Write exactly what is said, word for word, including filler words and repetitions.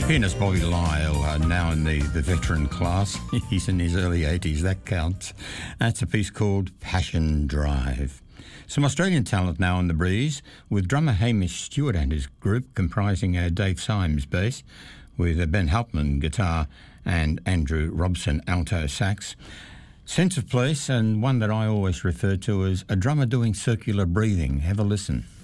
Pianist Bobby Lyle, uh, now in the, the veteran class. He's in his early eighties, that counts. That's a piece called Passion Drive. Some Australian talent now on the breeze, with drummer Hamish Stewart and his group comprising uh, Dave Symes bass, with uh, Ben Hauptmann guitar and Andrew Robson alto sax. Sense of place, and one that I always refer to as a drummer doing circular breathing. Have a listen.